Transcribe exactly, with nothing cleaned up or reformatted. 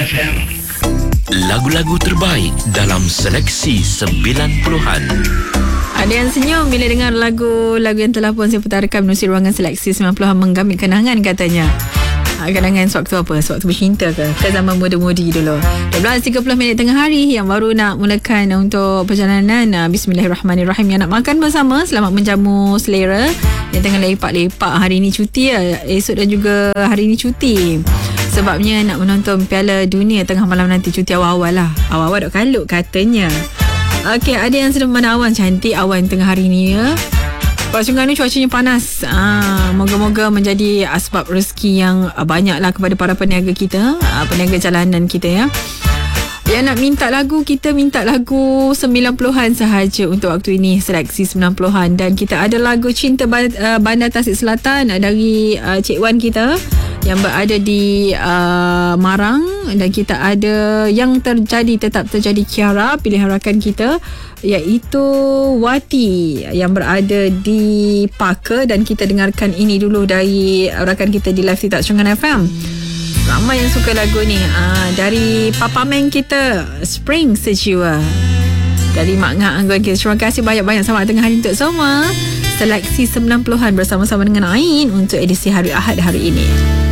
F M. Lagu-lagu terbaik dalam seleksi sembilan puluhan. Ada yang senyum bila dengar lagu-lagu yang telah pun saya putarkan menerusi ruangan seleksi sembilan puluhan menggamit kenangan katanya. Kenangan sewaktu apa? Sewaktu bercinta ke? Ke zaman muda-mudi dulu. dua belas tiga puluh minit tengah hari yang baru nak mulakan untuk perjalanan. Bismillahirrahmanirrahim. Yang nak makan bersama, selamat menjamu selera. Yang tengah lepak-lepak hari ni cuti ya. Esok dan juga hari ni cuti. Sebabnya nak menonton Piala Dunia tengah malam nanti, cuti awal-awal lah. Awal-awal dok kalut katanya. Okey, ada yang sedang memandang awan cantik awan tengah hari ni ya. Kuala Terengganu cuacanya panas. Ah, moga-moga menjadi asbab rezeki yang banyaklah kepada para peniaga kita, ah, peniaga jalanan kita ya. Yang nak minta lagu, kita minta lagu sembilan puluhan sahaja untuk waktu ini, seleksi sembilan puluhan. Dan kita ada lagu Cinta Bandar Tasik Selatan dari uh, Cik Wan kita yang berada di uh, Marang. Dan kita ada Yang Terjadi Tetap Terjadi Kiara, pilihan rakan kita, iaitu Wati yang berada di Parker. Dan kita dengarkan ini dulu dari rakan kita di Live Titak Sungai F M. Ramai yang suka lagu ni. Aa, dari Papa Meng kita, Spring Sejiwa. Dari Mak Ngak Anggun kita. Terima kasih banyak-banyak. Selamat tengah hari untuk semua. Seleksi sembilan puluhan bersama-sama dengan Ain untuk edisi hari Ahad hari ini.